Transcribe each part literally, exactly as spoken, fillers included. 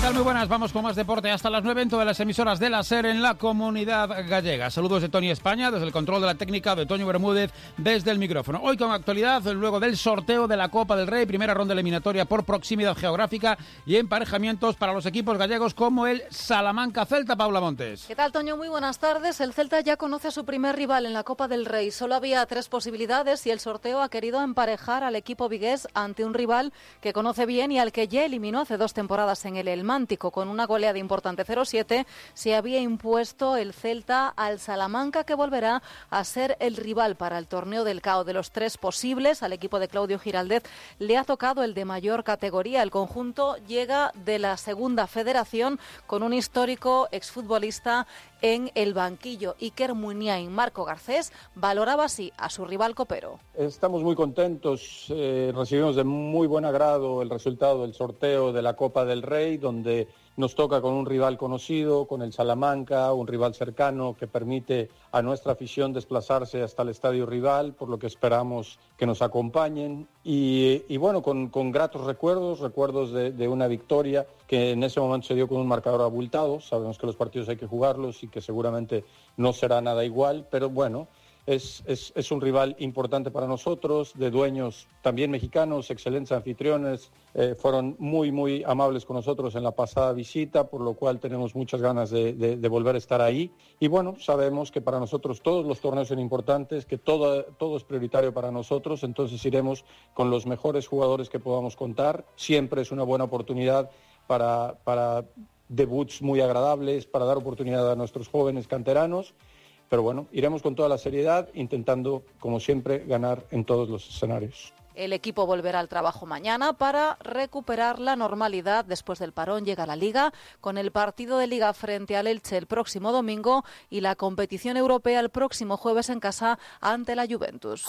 tal? Muy buenas, vamos con más deporte hasta las nueve en todas las emisoras de la SER en la Comunidad Gallega. Saludos de Tony España, desde el control de la técnica, de Toño Bermúdez, desde el micrófono. Hoy con actualidad, luego del sorteo de la Copa del Rey, primera ronda eliminatoria por proximidad geográfica y emparejamientos para los equipos gallegos como el Salamanca Celta. Paula Montes. ¿Qué tal, Toño? Muy buenas tardes. El Celta ya conoce a su primer rival en la Copa del Rey. Solo había tres posibilidades y el sorteo ha querido emparejar al equipo vigués ante un rival que conoce bien y al que ya eliminó hace dos temporadas en el El Mántico. Con una goleada importante cero siete se había impuesto el Celta al Salamanca, que volverá a ser el rival para el torneo del C A O. De los tres posibles, al equipo de Claudio Giraldez le ha tocado el de mayor categoría. El conjunto llega de la segunda federación con un histórico exfutbolista en el banquillo. Iker Muniain. Marco Garcés valoraba así a su rival copero. Estamos muy contentos, eh, recibimos de muy buen agrado el resultado del sorteo de la Copa del Rey, donde nos toca con un rival conocido, con el Salamanca, un rival cercano que permite a nuestra afición desplazarse hasta el estadio rival, por lo que esperamos que nos acompañen. Y, y bueno, con, con gratos recuerdos, recuerdos de, de una victoria que en ese momento se dio con un marcador abultado. Sabemos que los partidos hay que jugarlos y que seguramente no será nada igual, pero bueno, Es, es, es un rival importante para nosotros, de dueños también mexicanos, excelentes anfitriones, eh, fueron muy, muy amables con nosotros en la pasada visita, por lo cual tenemos muchas ganas de, de, de volver a estar ahí. Y bueno, sabemos que para nosotros todos los torneos son importantes, que todo, todo es prioritario para nosotros, entonces iremos con los mejores jugadores que podamos contar. Siempre es una buena oportunidad para, para debuts muy agradables, para dar oportunidad a nuestros jóvenes canteranos. Pero bueno, iremos con toda la seriedad, intentando, como siempre, ganar en todos los escenarios. El equipo volverá al trabajo mañana para recuperar la normalidad. Después del parón llega la Liga, con el partido de Liga frente al Elche el próximo domingo y la competición europea el próximo jueves en casa ante la Juventus.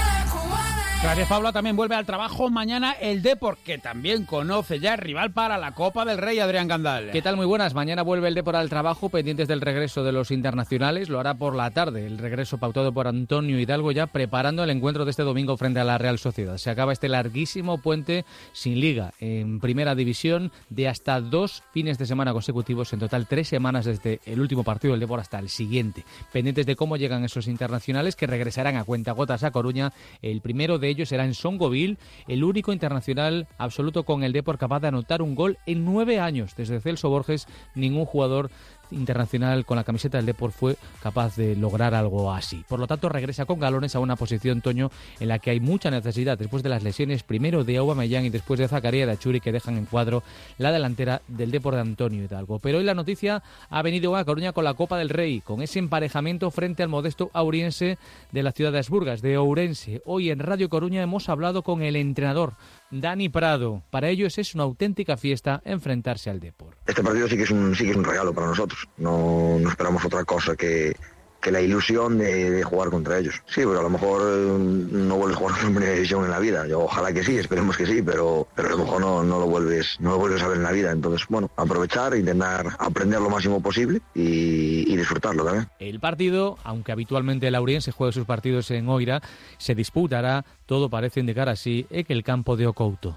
Gracias, Paula. También vuelve al trabajo mañana el Depor, que también conoce ya el rival para la Copa del Rey, Adrián Gandal. ¿Qué tal? Muy buenas. Mañana vuelve el Depor al trabajo, pendientes del regreso de los internacionales. Lo hará por la tarde, el regreso pautado por Antonio Hidalgo, ya preparando el encuentro de este domingo frente a la Real Sociedad. Se acaba este larguísimo puente sin liga en primera división de hasta dos fines de semana consecutivos, en total tres semanas desde el último partido del Depor hasta el siguiente. Pendientes de cómo llegan esos internacionales que regresarán a cuentagotas a Coruña. El primero de ellos será en Songoville, el único internacional absoluto con el Depor capaz de anotar un gol en nueve años. Desde Celso Borges, ningún jugador internacional con la camiseta del Depor fue capaz de lograr algo así. Por lo tanto, regresa con galones a una posición, Toño, en la que hay mucha necesidad después de las lesiones, primero de Aubameyang y después de Zakaria de Achuri, que dejan en cuadro la delantera del Depor de Antonio Hidalgo. Pero hoy la noticia ha venido a Coruña con la Copa del Rey, con ese emparejamiento frente al modesto auriense de la ciudad de Asburgas, de Ourense. Hoy en Radio Coruña hemos hablado con el entrenador, Dani Prado. Para ellos es una auténtica fiesta enfrentarse al Depor. Este partido sí que es un, sí que es un regalo para nosotros. No, no esperamos otra cosa que, que la ilusión de, de jugar contra ellos. Sí, pero a lo mejor eh, no vuelves a jugar en primera división en la vida. Yo ojalá que sí, esperemos que sí, pero, pero a lo mejor no, no lo vuelves, no lo vuelves a ver en la vida. Entonces, bueno, aprovechar, intentar aprender lo máximo posible y, y disfrutarlo también. El partido, aunque habitualmente el Auriense juega sus partidos en Oira, se disputará, todo parece indicar así, en el campo de Ocouto.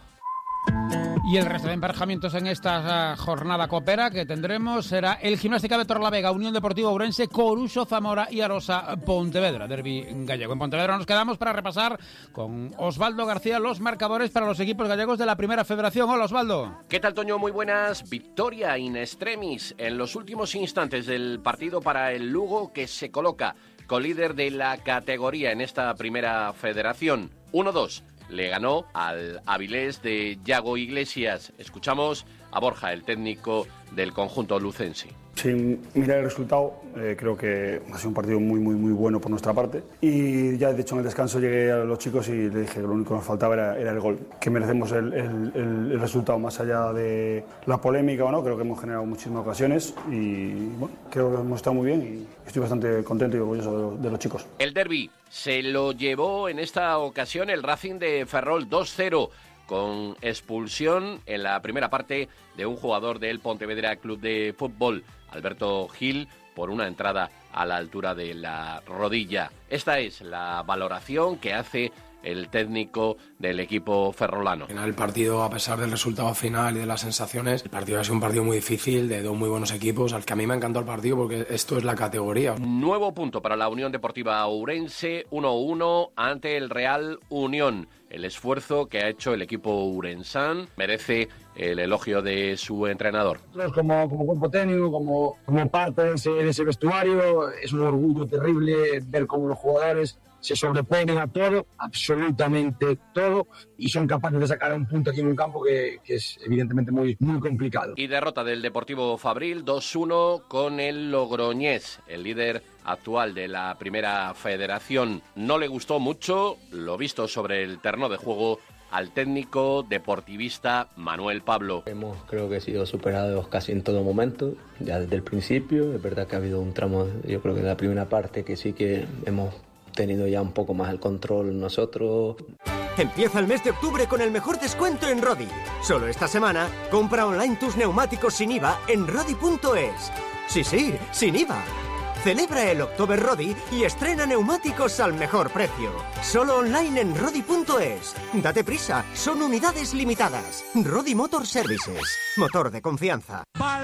Y el resto de emparejamientos en esta uh, jornada copera que tendremos será el Gimnástica de Torrelavega, Unión Deportiva Ourense, Coruso, Zamora y Arosa, Pontevedra, derbi gallego. En Pontevedra nos quedamos para repasar con Osvaldo García los marcadores para los equipos gallegos de la Primera Federación. Hola, Osvaldo. ¿Qué tal, Toño? Muy buenas. Victoria in extremis en los últimos instantes del partido para el Lugo, que se coloca colíder de la categoría en esta Primera Federación. uno dos. Le ganó al Avilés de Yago Iglesias. Escuchamos a Borja, el técnico del conjunto lucense. Sin mirar el resultado, eh, creo que ha sido un partido muy, muy, muy bueno por nuestra parte. Y ya, de hecho, en el descanso llegué a los chicos y le dije que lo único que nos faltaba era, era el gol. Que merecemos el, el, el, el resultado, más allá de la polémica o no. Creo que hemos generado muchísimas ocasiones y bueno, creo que hemos estado muy bien y estoy bastante contento y orgulloso de, de los chicos. El derbi se lo llevó en esta ocasión el Racing de Ferrol dos cero. Con expulsión en la primera parte de un jugador del Pontevedra Club de Fútbol, Alberto Gil, por una entrada a la altura de la rodilla. Esta es la valoración que hace el técnico del equipo ferrolano. El partido, a pesar del resultado final y de las sensaciones, el partido ha sido un partido muy difícil, de dos muy buenos equipos, al que a mí me encantó el partido porque esto es la categoría. Nuevo punto para la Unión Deportiva Ourense, uno uno ante el Real Unión. El esfuerzo que ha hecho el equipo urensán merece el elogio de su entrenador. Como, como cuerpo técnico, como, como parte de ese, de ese vestuario, es un orgullo terrible ver cómo los jugadores se sobreponen a todo, absolutamente todo, y son capaces de sacar un punto aquí en un campo que, que es evidentemente muy, muy complicado. Y derrota del Deportivo Fabril dos uno con el Logroñés, el líder actual de la Primera Federación. No le gustó mucho lo visto sobre el terreno de juego al técnico deportivista Manuel Pablo. Hemos, creo que, sido superados casi en todo momento, ya desde el principio. Es verdad que ha habido un tramo, yo creo que de la primera parte, que sí que hemos tenido ya un poco más el control nosotros. Empieza el mes de octubre con el mejor descuento en Rodi. Solo esta semana, compra online tus neumáticos sin I V A en rodi punto es. Sí, sí, sin I V A. Celebra el October Rodi y estrena neumáticos al mejor precio. Solo online en rodi punto es. Date prisa, son unidades limitadas. Rodi Motor Services, motor de confianza.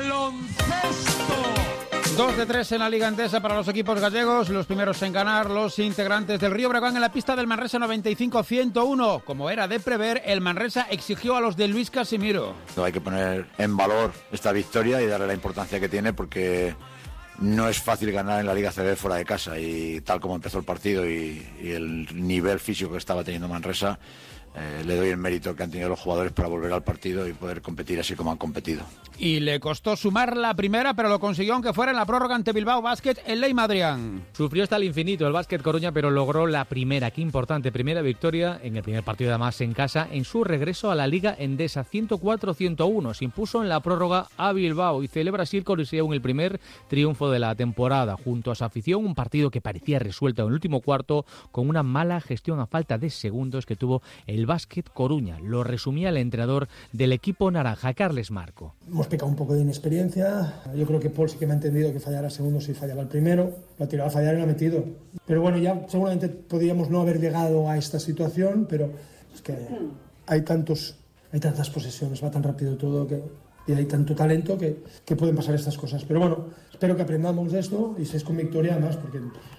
¡Baloncesto! Dos de tres en la Liga Endesa para los equipos gallegos, los primeros en ganar, los integrantes del Río Breogán en la pista del Manresa noventa y cinco a ciento uno. Como era de prever, el Manresa exigió a los de Luis Casimiro. Hay que poner en valor esta victoria y darle la importancia que tiene, porque no es fácil ganar en la Liga C B fuera de casa, y tal como empezó el partido y, y el nivel físico que estaba teniendo Manresa, Eh, le doy el mérito que han tenido los jugadores para volver al partido y poder competir así como han competido. Y le costó sumar la primera, pero lo consiguió aunque fuera en la prórroga ante Bilbao Basket en Ley Madrián. Sufrió hasta el infinito el Básquet Coruña, pero logró la primera, qué importante, primera victoria en el primer partido además en casa en su regreso a la Liga Endesa. ciento cuatro a ciento uno, se impuso en la prórroga a Bilbao y celebra así el Coliseum el primer triunfo de la temporada junto a su afición, un partido que parecía resuelto en el último cuarto con una mala gestión a falta de segundos que tuvo el El Básquet Coruña. Lo resumía el entrenador del equipo naranja, Carles Marco. Hemos pecado un poco de inexperiencia. Yo creo que Paul sí que me ha entendido que fallara el segundo si fallaba el primero. Lo ha tirado a fallar y lo ha metido. Pero bueno, ya seguramente podríamos no haber llegado a esta situación, pero es que hay tantos, hay tantas posesiones, va tan rápido todo que, y hay tanto talento que, que pueden pasar estas cosas. Pero bueno, espero que aprendamos de esto y seis con victoria además, porque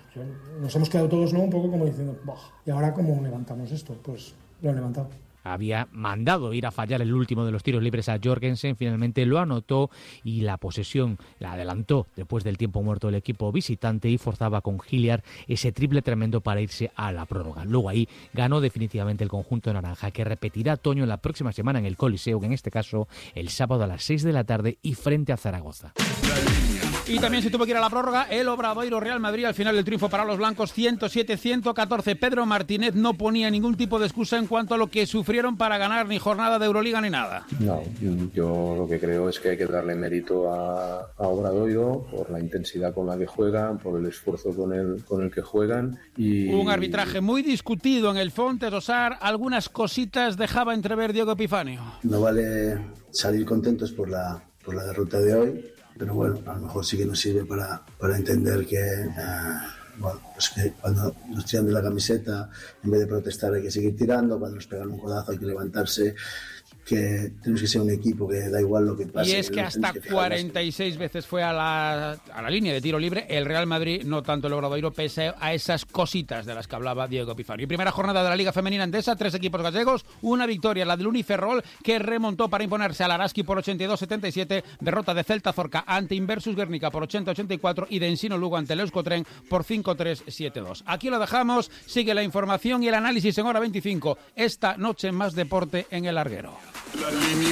nos hemos quedado todos, ¿no?, un poco como diciendo, ¿y ahora cómo levantamos esto? Pues lo han levantado. Había mandado ir a fallar el último de los tiros libres a Jorgensen, finalmente lo anotó y la posesión la adelantó después del tiempo muerto el equipo visitante y forzaba con Hilliard ese triple tremendo para irse a la prórroga. Luego ahí ganó definitivamente el conjunto naranja, que repetirá Toño la próxima semana en el Coliseo, en este caso el sábado a las seis de la tarde y frente a Zaragoza. Y también se tuvo que ir a la prórroga el Obradoiro Real Madrid al final del triunfo para los blancos ciento siete a ciento catorce. Pedro Martínez no ponía ningún tipo de excusa en cuanto a lo que sufrieron para ganar, ni jornada de Euroliga ni nada. No, yo lo que creo es que hay que darle mérito a, a Obradoiro por la intensidad con la que juegan, por el esfuerzo con el, con el que juegan. Y un arbitraje muy discutido en el Fontes Osar, algunas cositas dejaba entrever Diego Epifanio. No vale salir contentos por la, por la derrota de hoy, pero bueno, a lo mejor sí que nos sirve para, para entender que, uh, bueno, pues que cuando nos tiran de la camiseta, en vez de protestar hay que seguir tirando, cuando nos pegan un codazo hay que levantarse, que tenemos que ser un equipo que da igual lo que pase. Y es que hasta cuarenta y seis veces fue a la, a la línea de tiro libre el Real Madrid, no tanto el Obradoiro, pese a esas cositas de las que hablaba Diego Epifanio. Y primera jornada de la Liga Femenina Endesa, tres equipos gallegos, una victoria, la del Uniferrol, que remontó para imponerse al Araski por ochenta y dos a setenta y siete, derrota de Celta Zorca ante Inversus Guernica por ochenta a ochenta y cuatro y de Ensino Lugo ante el Euskotren por cinco a tres siete a dos. Aquí lo dejamos, sigue la información y el análisis en hora veinticinco. Esta noche más deporte en el Larguero. La línea